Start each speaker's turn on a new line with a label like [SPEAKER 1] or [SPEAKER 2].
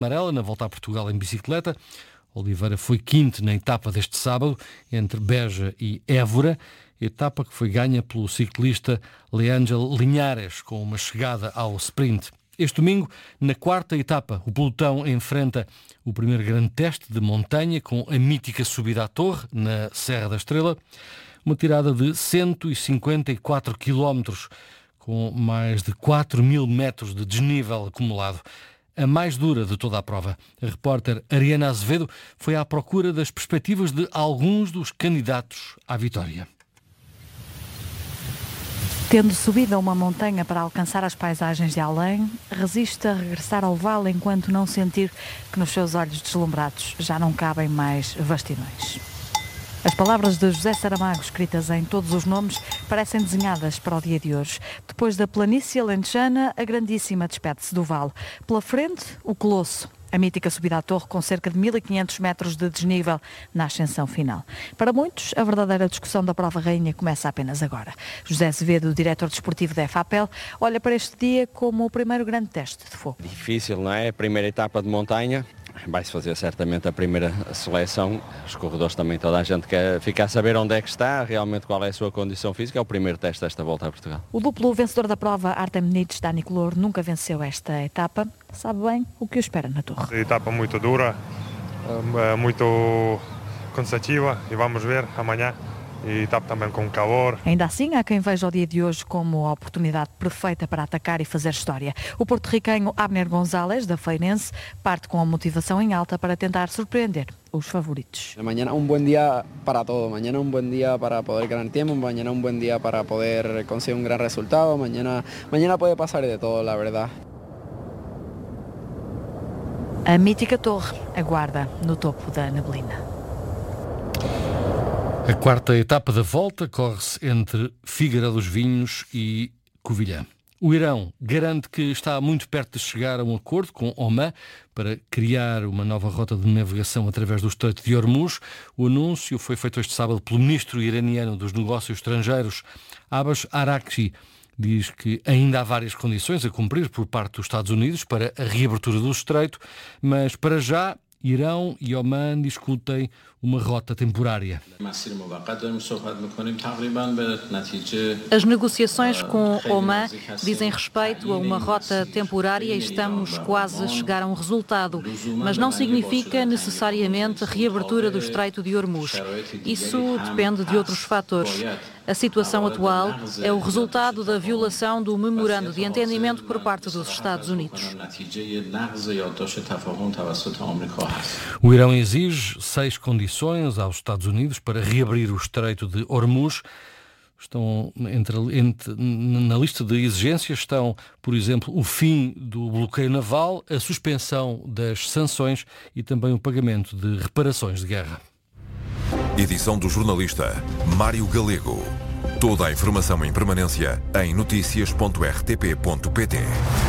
[SPEAKER 1] amarela na volta a Portugal em bicicleta. Oliveira foi quinto na etapa deste sábado, entre Beja e Évora, etapa que foi ganha pelo ciclista Leângel Linhares, com uma chegada ao sprint. Este domingo, na quarta etapa, o pelotão enfrenta o primeiro grande teste de montanha, com a mítica subida à Torre, na Serra da Estrela, uma tirada de 154 km, com mais de 4.000 metros de desnível acumulado. A mais dura de toda a prova. A repórter Ariana Azevedo foi à procura das perspectivas de alguns dos candidatos à vitória.
[SPEAKER 2] Tendo subido a uma montanha para alcançar as paisagens de além, resiste a regressar ao vale enquanto não sentir que nos seus olhos deslumbrados já não cabem mais vastidões. As palavras de José Saramago, escritas em todos os nomes, parecem desenhadas para o dia de hoje. Depois da planície alentejana, a grandíssima despede-se do vale. Pela frente, o Colosso, a mítica subida à Torre com cerca de 1.500 metros de desnível na ascensão final. Para muitos, a verdadeira discussão da prova rainha começa apenas agora. José Azevedo, diretor desportivo da FAPEL, olha para este dia como o primeiro grande teste de fogo.
[SPEAKER 3] Difícil, não é? A primeira etapa de montanha. Vai-se fazer certamente a primeira seleção. Os corredores também, toda a gente quer ficar a saber onde é que está, realmente qual é a sua condição física. É o primeiro teste desta volta a Portugal.
[SPEAKER 2] O duplo vencedor da prova, Artem Nitz, Dani Color, nunca venceu esta etapa. Sabe bem o que o espera na Torre.
[SPEAKER 4] Etapa muito dura, muito cansativa e vamos ver amanhã. E etapa também com calor.
[SPEAKER 2] Ainda assim, há quem veja o dia de hoje como a oportunidade perfeita para atacar e fazer história. O porto-riquenho Abner González, da Feirense, parte com a motivação em alta para tentar surpreender os favoritos.
[SPEAKER 5] Mañana un buen día para todo, mañana un buen día para poder ganar tiempo, mañana un buen día para poder conseguir un gran resultado, mañana puede pasar de todo, la verdad.
[SPEAKER 2] A mítica torre aguarda no topo da neblina.
[SPEAKER 1] A quarta etapa da volta corre-se entre Figueira dos Vinhos e Covilhã. O Irão garante que está muito perto de chegar a um acordo com Oman para criar uma nova rota de navegação através do Estreito de Hormuz. O anúncio foi feito este sábado pelo ministro iraniano dos Negócios Estrangeiros, Abbas Araghchi. Diz que ainda há várias condições a cumprir por parte dos Estados Unidos para a reabertura do Estreito, mas para já Irão e Oman discutem uma rota temporária.
[SPEAKER 2] As negociações com Oman dizem respeito a uma rota temporária e estamos quase a chegar a um resultado, mas não significa necessariamente a reabertura do Estreito de Hormuz. Isso depende de outros fatores. A situação atual é o resultado da violação do memorando de entendimento por parte dos Estados Unidos.
[SPEAKER 1] O Irão exige 6 condições aos Estados Unidos para reabrir o Estreito de Hormuz. Na lista de exigências estão, por exemplo, o fim do bloqueio naval, a suspensão das sanções e também o pagamento de reparações de guerra.
[SPEAKER 6] Edição do jornalista Mário Galego. Toda a informação em permanência em noticias.rtp.pt.